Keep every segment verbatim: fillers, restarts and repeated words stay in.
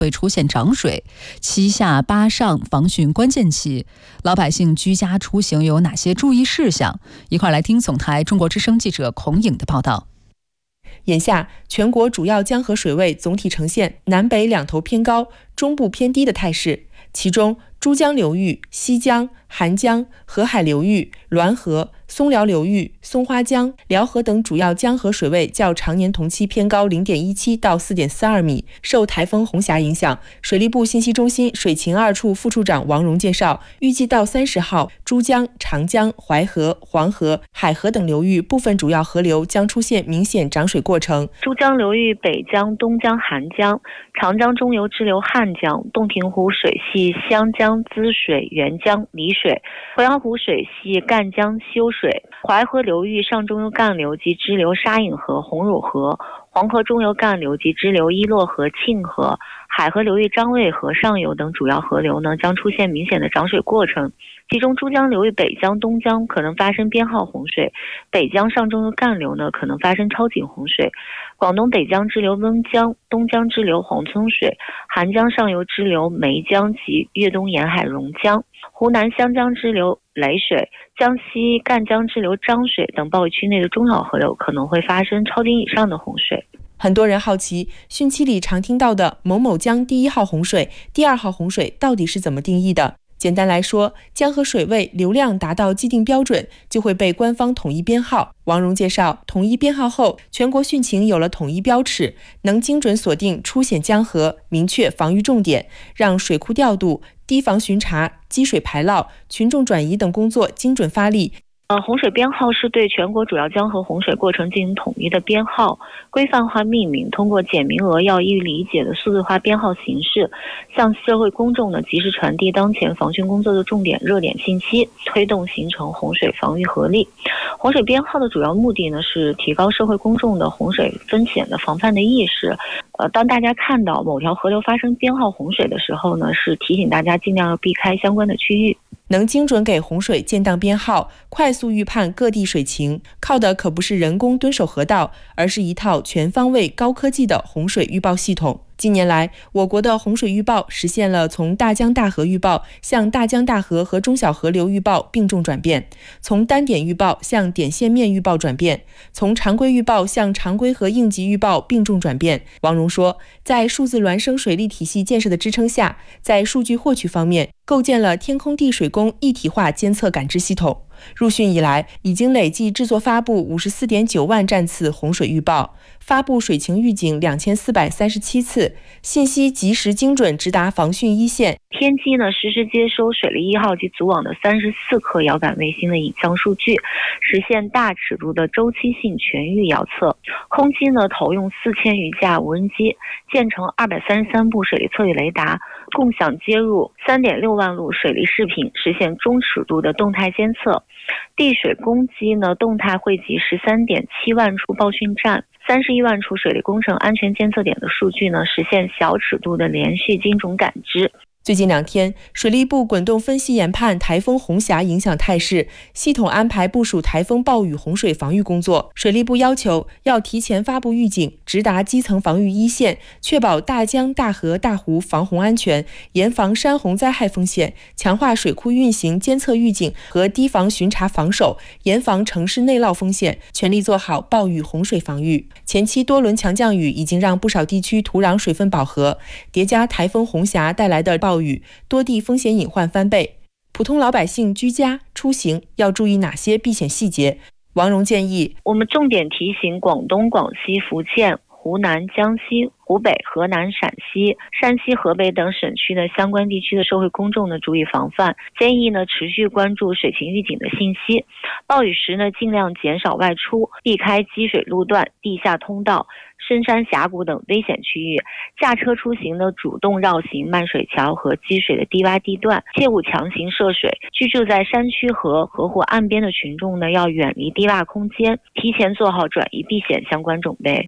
会出现涨水，七下八上防汛关键期，老百姓居家出行有哪些注意事项？一块来听总台中国之声记者孔颖的报道。 眼下，全国主要江河水位总体呈现南北两头偏高、中部偏低的态势，其中珠江流域、西江、韩江、河海流域、滦河、松辽流域、松花江、辽河等主要江河水位较常年同期偏高 零点一七 到 四点四二米。受台风红霞影响，水利部信息中心水情二处副处长王荣介绍，预计到三十号，珠江、长江、淮河、黄河、海河等流域部分主要河流将出现明显涨水过程。 珠江流域北江、东江、韩江、长江中游支流汉江、洞庭湖水系湘江滋水、沅江离水，鄱阳湖水系赣江修水，淮河流域上中游干流及支流沙引河、红乳河，黄河中游干流及支流伊洛河、庆河，海河流域张卫河上游等主要河流呢将出现明显的涨水过程。其中珠江流域北江、东江可能发生编号洪水，北江上中游干流呢可能发生超警洪水。广东北江支流温江、东江支流黄村水，韩江上游支流梅江及粤东沿海榕江，湖南湘江支流雷水，江西赣江支流漳水等包围区内的中小河流可能会发生超警以上的洪水。 很多人好奇，汛期里常听到的某某江第一号洪水、第二号洪水到底是怎么定义的？简单来说，江河水位流量达到既定标准，就会被官方统一编号。王荣介绍，统一编号后，全国汛情有了统一标尺，能精准锁定出险江河，明确防御重点，让水库调度、堤防巡查、积水排涝、群众转移等工作精准发力。 呃，洪水编号是对全国主要江河洪水过程进行统一的编号，规范化命名，通过简明扼要、易于理解的数字化编号形式，向社会公众呢及时传递当前防汛工作的重点热点信息，推动形成洪水防御合力。洪水编号的主要目的呢是提高社会公众的洪水风险的防范的意识。呃，当大家看到某条河流发生编号洪水的时候呢，是提醒大家尽量要避开相关的区域。 能精准给洪水建档编号，快速预判各地水情，靠的可不是人工蹲守河道，而是一套全方位高科技的洪水预报系统。近年来，我国的洪水预报实现了从大江大河预报向大江大河和中小河流预报并重转变，从单点预报向点线面预报转变，从常规预报向常规和应急预报并重转变。王荣说，在数字孪生水利体系建设的支撑下，在数据获取方面，构建了天空地水工一体化监测感知系统。入汛以来，已经累计制作发布 五十四点九万站次洪水预报，发布水情预警两千四百三十七次，信息及时精准直达防汛一线。 天基呢实时接收水利一号及组网的三十四颗遥感卫星的影像数据，实现大尺度的周期性全域遥测。空基呢投用四千余架无人机，建成二百三十三部水利测域雷达，共享接入 三点六万路水利视频，实现中尺度的动态监测。地水工机呢动态汇集 十三点七万处报汛站、三十一万处水利工程安全监测点的数据呢，实现小尺度的连续精准感知。 最近两天，水利部滚动分析研判台风红霞影响态势，系统安排部署台风暴雨洪水防御工作。水利部要求要提前发布预警，直达基层防御一线，确保大江大河大湖防洪安全，严防山洪灾害风险，强化水库运行监测预警和堤防巡查防守，严防城市内涝风险，全力做好暴雨洪水防御。前期多轮强降雨已经让不少地区土壤水分饱和，叠加台风红霞带来的暴雨，多地风险隐患翻倍。普通老百姓居家出行要注意哪些避险细节？王荣建议， 我们重点提醒广东、广西、福建、湖南、江西、湖北、河南、陕西、山西、河北等省区的相关地区的社会公众呢注意防范，建议呢持续关注水情预警的信息，暴雨时呢尽量减少外出，避开积水路段、地下通道、深山峡谷等危险区域，驾车出行呢主动绕行漫水桥和积水的低洼地段，切勿强行涉水。居住在山区和河湖岸边的群众呢要远离低洼空间，提前做好转移避险相关准备。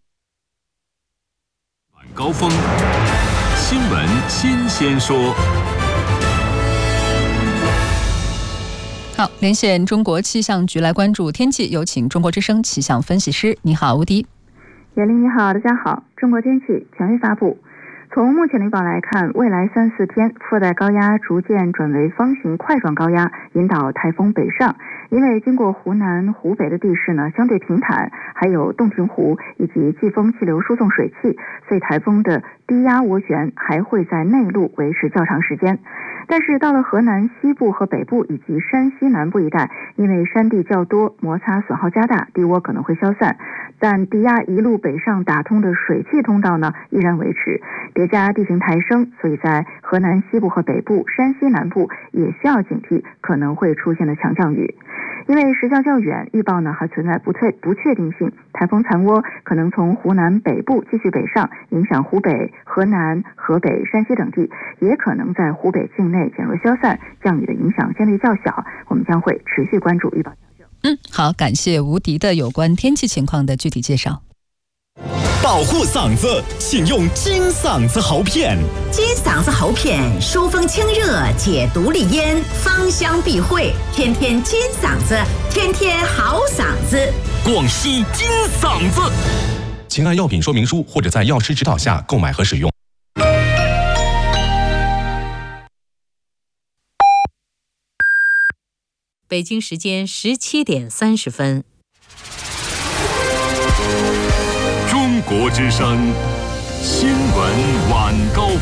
高峰新闻新鲜说。 好，连线中国气象局来关注天气，有请中国之声气象分析师。你好，吴迪。 严玲你好，大家好。中国天气权威发布， 从目前的预报来看，未来三四天副热带高压逐渐转为方形块状高压，引导台风北上。因为经过湖南、湖北的地势呢相对平坦，还有洞庭湖以及季风气流输送水汽，所以台风的低压涡旋还会在内陆维持较长时间。但是到了河南西部和北部以及山西南部一带，因为山地较多，摩擦损耗加大，低涡可能会消散，但低压一路北上打通的水汽通道呢依然维持，叠加地形抬升，所以在河南西部和北部、山西南部也需要警惕可能会出现的强降雨。因为时效较远，预报呢还存在不确不确定性，台风残涡可能从湖南北部继续北上，影响湖北、河南、河北、山西等地，也可能在湖北境内减弱消散，降雨的影响相对较小。我们将会持续关注预报调整。 嗯，好，感谢吴迪的有关天气情况的具体介绍。 保护嗓子，请用金嗓子喉片。 金嗓子喉片疏风清热，解毒利咽，芳香避秽，天天金嗓子，天天好嗓子。 广西金嗓子，请按药品说明书或者在药师指导下购买和使用。 北京时间十七点三十分。 中国之声新闻晚高峰。